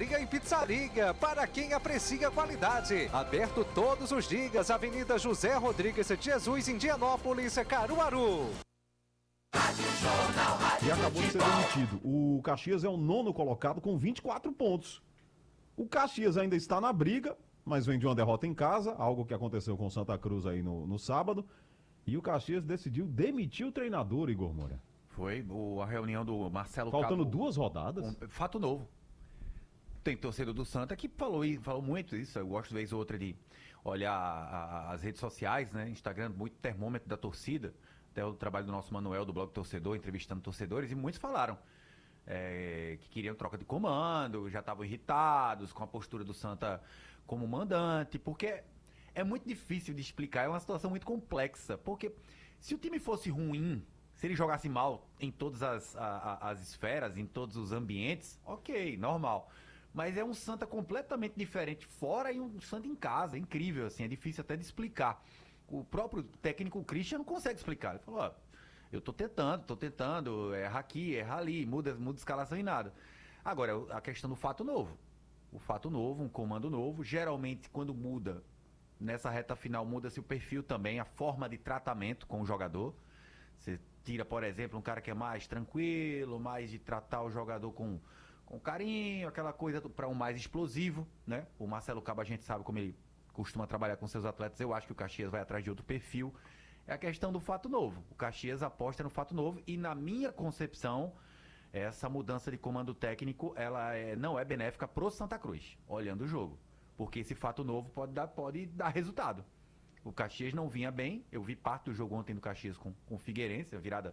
Padaria e Pizzaria, para quem aprecia qualidade. Aberto todos os dias, Avenida José Rodrigues de Jesus, Indianópolis, Caruaru. E acabou de ser demitido. O Caxias é o 9º colocado com 24 pontos. O Caxias ainda está na briga, mas vem de uma derrota em casa, algo que aconteceu com o Santa Cruz aí no sábado. E o Caxias decidiu demitir o treinador, Igor Moura. Foi a reunião do Marcelo Faltando Cabo, 2 rodadas. fato novo. Tem torcedor do Santa que falou muito isso. Eu gosto, vez ou outra, de olhar as redes sociais, né? Instagram, muito termômetro da torcida. Até o trabalho do nosso Manuel, do Blog Torcedor, entrevistando torcedores, e muitos falaram que queriam troca de comando, já estavam irritados com a postura do Santa como mandante, porque é muito difícil de explicar, é uma situação muito complexa, porque se o time fosse ruim, se ele jogasse mal em todas as esferas, em todos os ambientes, ok, normal. Mas é um Santa completamente diferente fora e um Santa em casa, é incrível, assim, é difícil até de explicar. O próprio técnico Christian não consegue explicar. Ele falou, eu tô tentando, erra aqui, erra ali, muda escalação e nada. Agora, a questão do fato novo. O fato novo, um comando novo, geralmente quando muda, nessa reta final muda-se o perfil também, a forma de tratamento com o jogador. Você tira, por exemplo, um cara que é mais tranquilo, mais de tratar o jogador com carinho, aquela coisa para um mais explosivo, né? O Marcelo Cabo, a gente sabe como ele costuma trabalhar com seus atletas. Eu acho que o Caxias vai atrás de outro perfil. É a questão do fato novo. O Caxias aposta no fato novo e, na minha concepção, essa mudança de comando técnico, ela não é benéfica pro Santa Cruz, olhando o jogo. Porque esse fato novo pode dar resultado. O Caxias não vinha bem. Eu vi parte do jogo ontem do Caxias com o Figueirense, a virada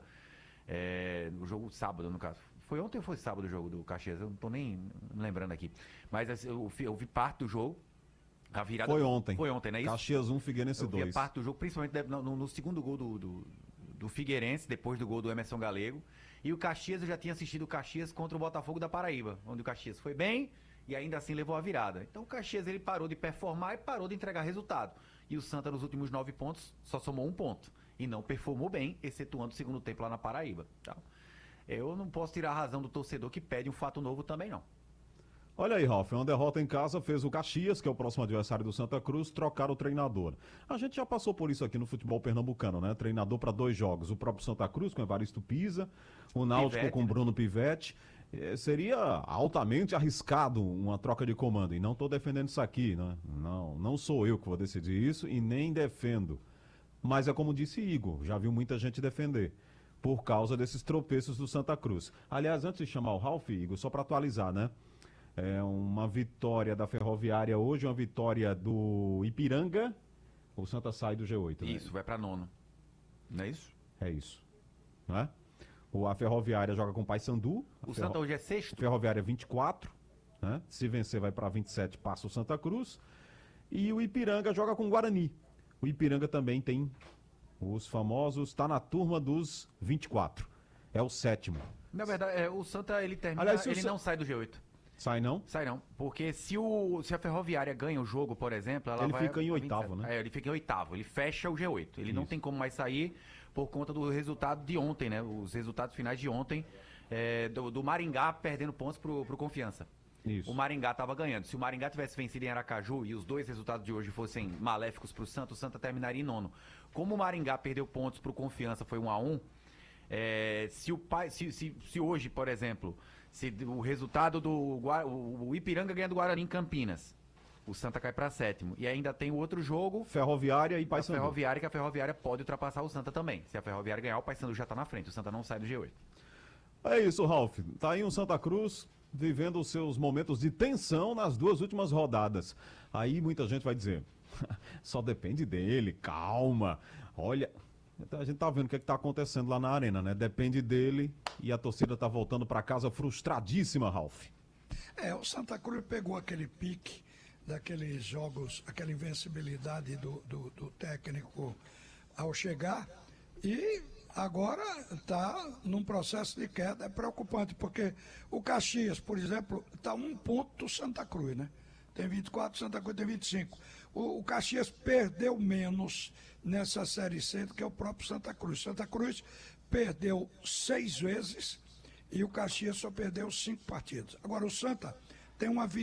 no jogo sábado, no caso. Foi ontem ou foi sábado o jogo do Caxias? Eu não tô nem lembrando aqui. Mas eu vi parte do jogo. A virada Foi ontem. Foi ontem, não é isso? Caxias 1, Figueirense 2. Eu vi parte do jogo, principalmente no segundo gol do Figueirense, depois do gol do Emerson Galego. E o Caxias, eu já tinha assistido o Caxias contra o Botafogo da Paraíba, onde o Caxias foi bem e ainda assim levou a virada. Então o Caxias, ele parou de performar e parou de entregar resultado. E o Santa, nos últimos 9 pontos, só somou 1 ponto. E não performou bem, excetuando o segundo tempo lá na Paraíba. Então, eu não posso tirar a razão do torcedor que pede um fato novo também, não. Olha aí, Ralf, uma derrota em casa fez o Caxias, que é o próximo adversário do Santa Cruz, trocar o treinador. A gente já passou por isso aqui no futebol pernambucano, né? Treinador para 2 jogos. O próprio Santa Cruz com Evaristo Pisa, o Náutico Pivete, com Bruno Pivetti. Seria altamente arriscado uma troca de comando. E não estou defendendo isso aqui, né? Não sou eu que vou decidir isso e nem defendo. Mas é como disse Igor, já viu muita gente defender. Por causa desses tropeços do Santa Cruz. Aliás, antes de chamar o Ralf, Igor, só para atualizar, né? É uma vitória da Ferroviária hoje, uma vitória do Ipiranga. O Santa sai do G8, né? Isso, vai para 9º. Não é isso? É isso. Não é? A Ferroviária joga com o Paysandu. O Santa hoje é 6º? Ferroviária 24. Né? Se vencer, vai para 27, passa o Santa Cruz. E o Ipiranga joga com o Guarani. O Ipiranga também tem os famosos, está na turma dos 24. É o 7º. Na verdade, o Santa, ele termina, Aliás, ele não sai do G8. Sai não? Sai não, porque se a Ferroviária ganha o jogo, por exemplo, ela vai... Ele fica em 8º, né? Ele fica em 8º, ele fecha o G8. Ele não tem como mais sair por conta do resultado de ontem, né? Os resultados finais de ontem, do Maringá perdendo pontos pro Confiança. Isso. O Maringá estava ganhando. Se o Maringá tivesse vencido em Aracaju e os 2 resultados de hoje fossem maléficos pro Santa, o Santa terminaria em 9º. Como o Maringá perdeu pontos pro Confiança, foi 1-1, se hoje, por exemplo, se o resultado o Ipiranga ganha do Guarani em Campinas, o Santa cai para 7º. E ainda tem o outro jogo, Ferroviária e Paysandu. que a Ferroviária pode ultrapassar o Santa também. Se a Ferroviária ganhar, o Paysandu já tá na frente. O Santa não sai do G8. É isso, Ralf. Tá aí um Santa Cruz vivendo os seus momentos de tensão nas 2 últimas rodadas. Aí muita gente vai dizer, só depende dele, calma. Olha, a gente tá vendo o que tá acontecendo lá na arena, né? Depende dele e a torcida tá voltando para casa frustradíssima, Ralf. O Santa Cruz pegou aquele pique daqueles jogos, aquela invencibilidade do técnico ao chegar e agora está num processo de queda. É preocupante, porque o Caxias, por exemplo, está 1 ponto do Santa Cruz, né? Tem 24, Santa Cruz tem 25. O Caxias perdeu menos nessa Série C do que o próprio Santa Cruz. Santa Cruz perdeu 6 vezes e o Caxias só perdeu 5 partidas. Agora o Santa tem uma